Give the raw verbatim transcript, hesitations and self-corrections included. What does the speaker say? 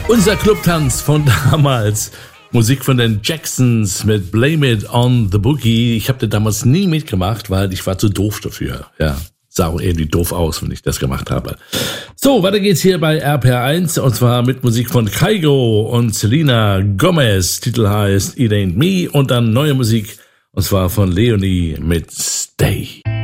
Unser Clubtanz von damals. Musik von den Jacksons mit Blame It on the Boogie. Ich habe da damals nie mitgemacht, weil ich war zu doof dafür. Ja, sah auch irgendwie doof aus, wenn ich das gemacht habe. So, weiter geht's hier bei R P R eins und zwar mit Musik von Kygo und Selena Gomez. Titel heißt It Ain't Me und dann neue Musik und zwar von Leonie mit Stay.